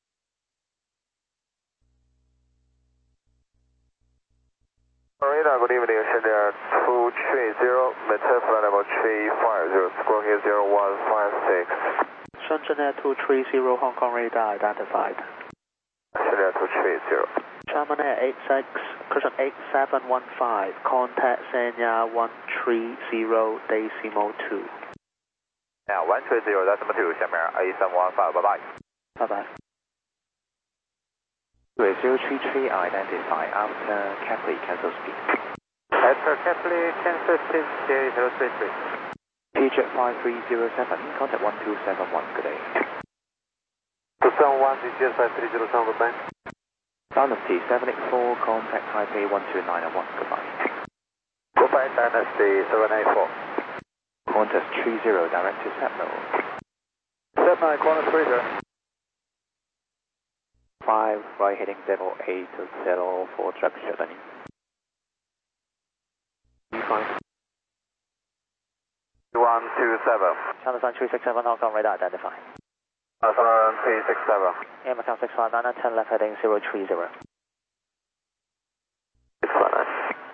Radar, good evening, Shenzhen two three zero, maintain flight level three five zero, squawk here zero one five six. Shenzhen two three zero, Hong Kong radar identified. Shenzhen two three zero. German Air eight six, cushion eight seven one five, contact Sanya one three zero decimal two. Now one three zero decimal two, 下面 A seven one five, bye bye. Bye bye. zero three three identify after Capri cancel speed. After Capri cancel speed, zero three three. P J five three zero seven, contact one two seven one, good day. two seven one, D J five three zero seven, goodbye. Dynasty seven eight four, contact Taipei one two nine one, goodbye. Goodbye, Dynasty seven eight four. Qantas three zero, direct to Sentinel. Sentinel, Qantas three zero. five, right heading level eight zero for traffic shortening. one two seven. Channel sign three six seven, Hong Kong radar identify. Channel three six seven. Air Macau six five nine, ten left heading zero three zero. six five nine.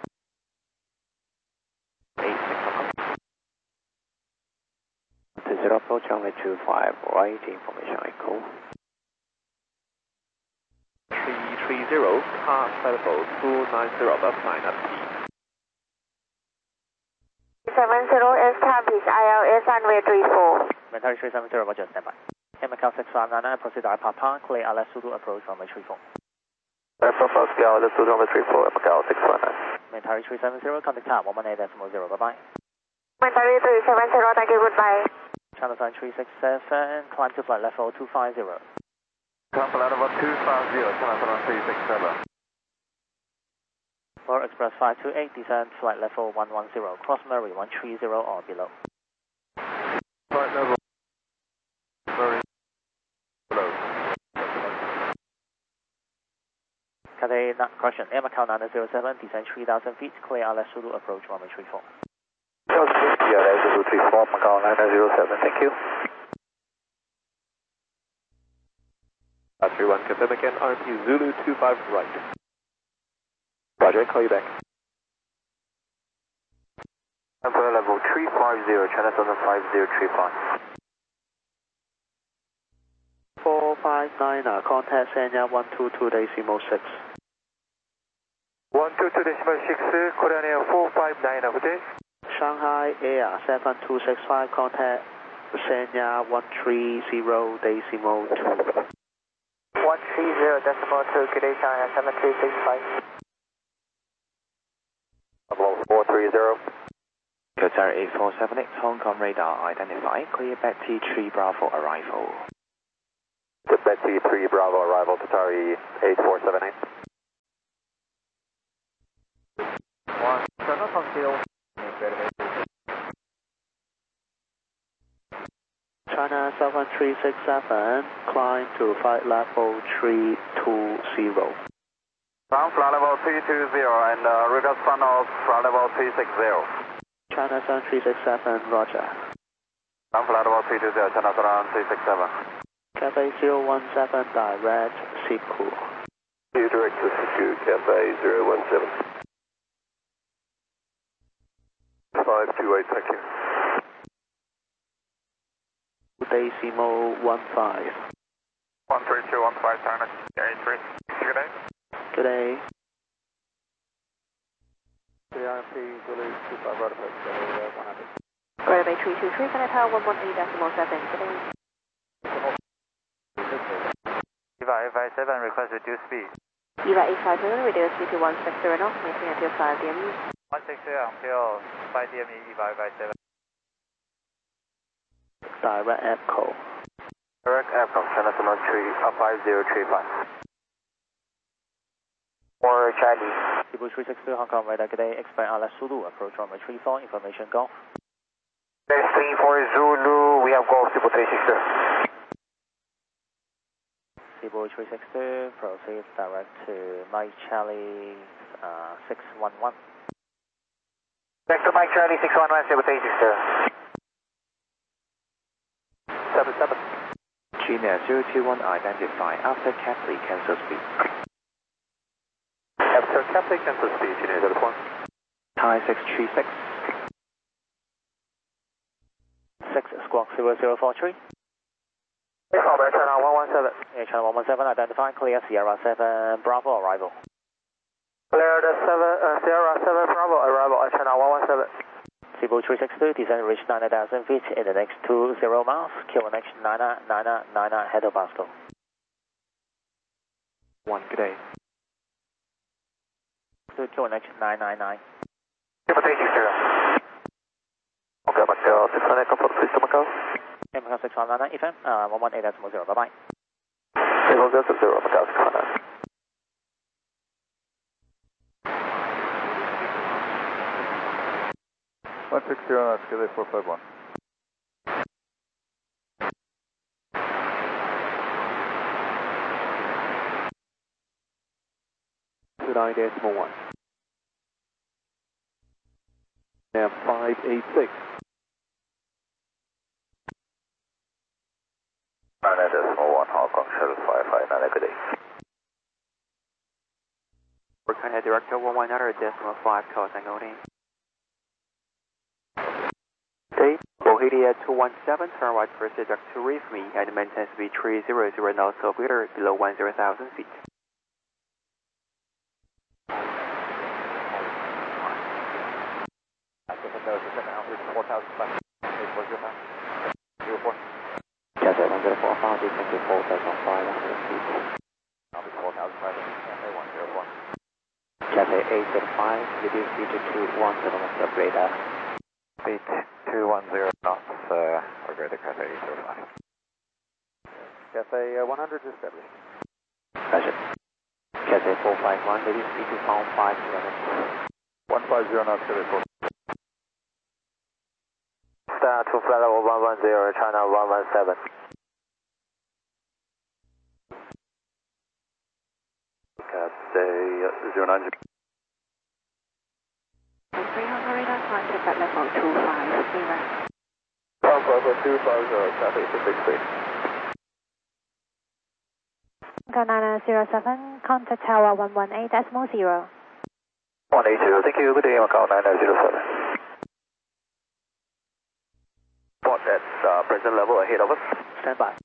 eight six to zero approach runway two five, right information echo. three three zero, pass level two nine zero, above nine at speed. seven zero establish I L S runway three four. Military three seven zero, roger, standby. Air Macau six five nine nine, proceed to Papa, clear L S Zulu approach runway three four. Air Papa Scout, let's do runway three four, Air Macau six five nine. Military three seven zero, contact time one one eight decimal zero, bye bye. Military three seven zero, thank you, goodbye. Channel sign three six seven, climb to flight level two five zero. Climb flight level two five zero, channel sign three six seven. For Express five two eight, descend flight level one one zero, cross Murray one three zero or below. Flight level Murray below. Cathay, correction, Air Macau nine zero seven, descend three thousand feet, clear L S Zulu approach runway three four. Yeah, L S Zulu three four, Macau nine zero seven, thank you. three one, confirm again, R P Zulu two five right. Roger, call you back. Number level three five zero, China Southern five zero three five. four five nine, uh, contact Sanya one two two decimal six. one two two decimal six, Korean Air four five nine, good day. Shanghai Air seven two six five, contact Sanya one three zero decimal two. one three zero decimal two, good day, Shanghai seven three six five. Level four three zero. Qatar eight four seven eight, Hong Kong radar identified, clear back T three Bravo arrival. Good Betty three Bravo, arrival Qatari eight four seven eight. One, turn up on field. China seven three six seven, climb to flight level three two zero. Ground flight level three two zero and uh, reverse funnel flight level three six zero. China seven three six seven, roger. Ground flight level three two zero, China seven three six seven. Cafe zero one seven, direct, Siku. Direct to Siku, Cafe zero one seven. five two eight, thank you. Decimal one five. one three two one five, China eight three. Good day. Good day. C R M P, Zulu two five, right approach, one hundred. Grand Bay three two three, Canada Tower one one eight decimal seven, good day. Eva eight five seven, request reduce speed. Eva eight five seven, reduce speed to one six zero knots, maintain until five D M E. one six zero until five D M E, Eva eight five seven. Direct Echo. Direct Echo, China seven three, five zero three five. Or Chinese. Cebu three six two, Hong Kong radar, good day. Expect R L S Zulu, approach runway three four, information Golf. three four Zulu, we have Golf Cebu three six two. Cebu three six two, proceed direct to Mike Charlie uh, six one one. Next to Mike Charlie six one one, Cebu three six two. seven seven. Gina zero two one, identify after Catholic, cancel speed. After Catholic, cancel speed, Gina zero one. Thai six three six. six Squawk zero zero four three. Over, China one one seven. Yeah, China one one seven, identify, clear Sierra seven, Bravo, arrival. Clear the seven, uh, Sierra seven Bravo, arrival at China one one seven. Cebu three six two, descend reach nine thousand feet in the next two zero miles, Q N H nine nine nine nine, head of Basco. One, good day. To Q N H nine nine nine. Cebu three six zero. Okay, Macau six one eight, come for the please to Macau. Okay, Macau six one nine nine, E F M, uh, one one eight decimal zero, bye bye. Cebu zero six zero, Macau six one nine. one six zero, that's good, four five one. two nine decimal one. Now five eight six. nine decimal one, Hong Kong shuttle five five nine, good day. Working at director one one nine decimal five, call Tango name. Okay, Bohemia two one seven, turn right first direct to reef me and maintain speed three zero zero knots of water below one zero thousand feet. Cathay one zero four five, descend to four thousand five hundred feet. Cathay eight zero five, reduce speed to two one zero knots of radar. Speed two one zero knots, uh, we're going to Cathay eight zero five. Cathay uh, one hundred established. Roger. Cathay four five one, reduce speed to pound five kilometers. one five zero knots, Cathay four. Star to flight level one one zero, China one one seven. Cathay uh, zero nine. three hundred radar, climb to flight level two five zero. Bravo two five zero, Cathay six six three. nine zero seven, contact tower one one eight decimal zero. one eight zero, thank you, good day, Macau nine zero seven. Spot at uh, present level ahead of us. Stand by.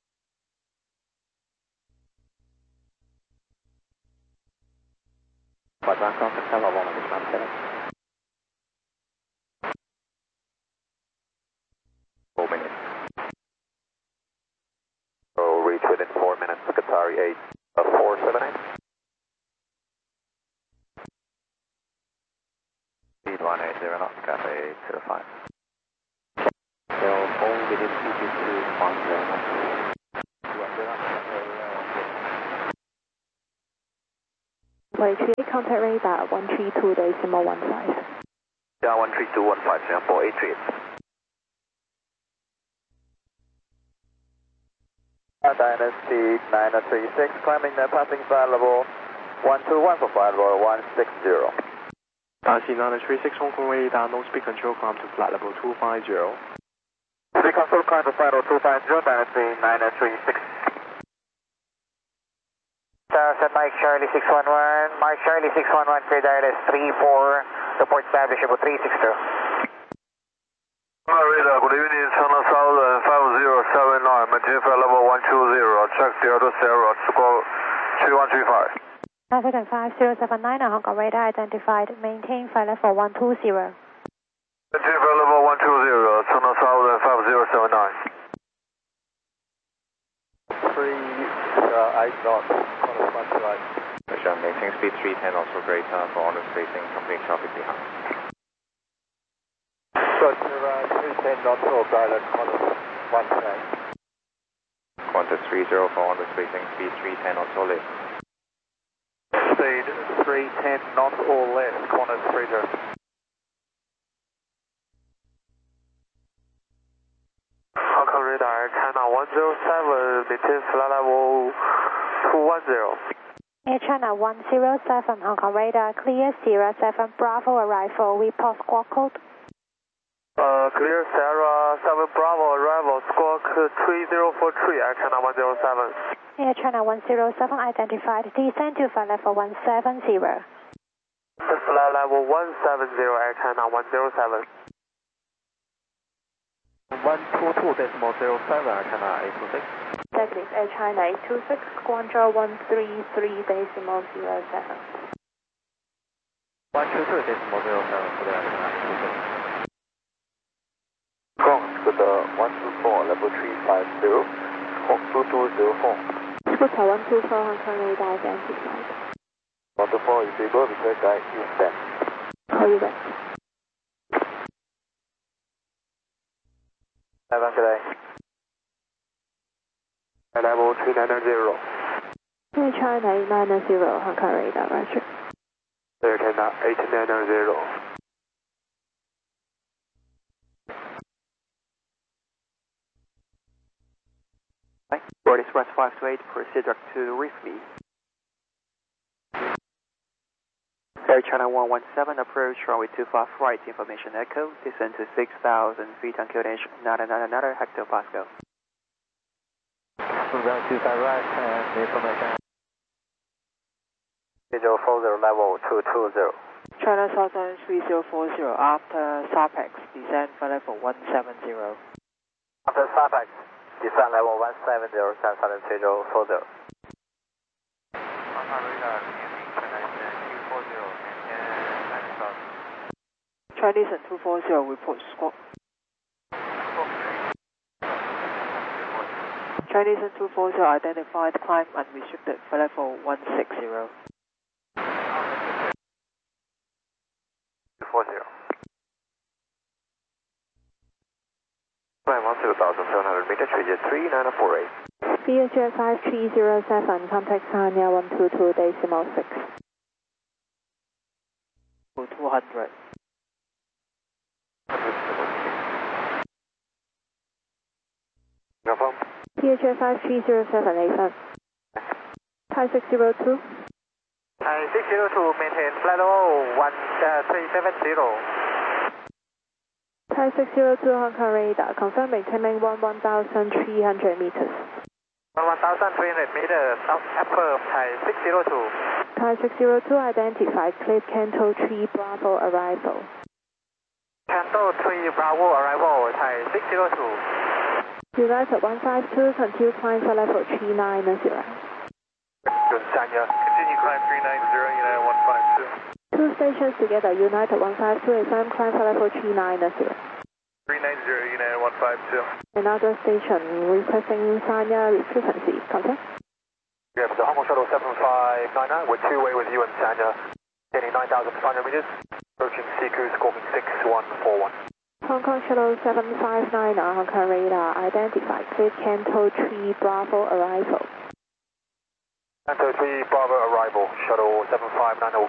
Quadron contact tower one one seven. Four minutes. So reach within four minutes, Qatari eight four seven eight. Speed one eight zero knots, Cathay eight zero five. They'll hold within speed to two one zero knots. two one zero knots, Way three eight, contact radar one three two decimal one five. Yeah, one three two one five, Singapore eight three eight. Dynasty nine three six, climbing the passing flight level one two one for flight level one six zero. Dynasty nine three six, Hong Kong radar, no speed control, climb to flight level two five zero. Speed control, climb to flight level two five zero, Dynasty nine three six. Set Mike Charlie six one one, Mike Charlie six one one, clear dial is three four, report established about three six two. Radar, good evening, China Southern five zero seven nine, maintain flight level one two zero, check zero to zero, score three one three five. African five zero seven nine, Hong Kong radar identified, maintain flight level one two zero. Maintain flight level one two zero, China Southern five zero seven nine. three, uh, eight knots, on a front right. Michelle, maintain speed three ten, also greater for honor spacing, complete traffic behind. Roger, uh, three ten knots or greater, Qantas one eight. Qantas three zero for honor spacing, speed three ten knots or less. Speed three ten knots or less, Qantas three zero. Hong Kong radar, China one zero seven, maintain flight level two one zero. Air China one zero seven, Hong Kong radar, clear Sierra seven Bravo arrival, we post squawk code. Uh, clear Sierra seven Bravo arrival, squawk three zero four three, Air China one zero seven. Air China one zero seven identified, descend to flight level one seven zero. Flight level one seven zero, Air China one zero seven. one two two decimal zero seven, Air China eight two six. Technic Air China eight two six, Guangzhou one three three decimal zero seven. one two two decimal zero seven for the Air China eight two six. Gong, to the one two four, level three five zero, Hawk two two zero four. Hotel one two four, Hong Kong radar identified. one two four, if you go, request guide eastbound. Call you back. Have a good day. Level three nine zero. Air China eight nine zero, Hong Kong radar, roger. Air China eight nine zero. Board Express five two eight, proceed direct to Rifley. Air China one one seven, approach runway two five right, information echo, descend to six thousand feet on Q N H, nine nine nine hectopascal. Runway two five right, and information. Zero four zero, level two two zero. China Southern three zero four zero, after Sarpex, descend flight level one seven zero. After Sarpex, descend level one seven zero, San Southern three zero four zero. Hong Kong radar, China two four zero, maintain nine thousand. Chinese and two four zero, report squawk. Chinese and two four zero, identified, climb unrestricted, flight level one six zero. two four zero. Climb one two thousand seven hundred meters, three three nine four eight. V H F five three zero seven, contact Sanya one two two decimal six. two hundred. Confirm. V H F five three zero seven, A five. Thai six zero two. Thai six zero two, maintain flight level one three seven zero. Thai six zero two, Hong Kong radar, confirm maintaining one one thousand three hundred meters. one thousand three hundred meters, south affirm, Thai six zero two. Thai six zero two identified, Cliff Canto three Bravo arrival. Canto three Bravo arrival, Thai six zero two. United one five two, continue climb for level three nine zero. Sanya, continue climb three nine zero, United one five two. Two stations together, United one five two, exam climb for level three nine zero. three nine zero, United one five two. Another station, requesting Sanya frequency, confirm. We have the Hong Kong Shuttle seven five nine nine, we're two-way with you and Sanya, gaining nine thousand five hundred meters, approaching Seacruise, squawking six one four one. Hong Kong Shuttle seven five nine, Hong Kong radar, identified, Cliff Canto three Bravo arrival. Santo three Bravo arrival, shuttle seven five nine.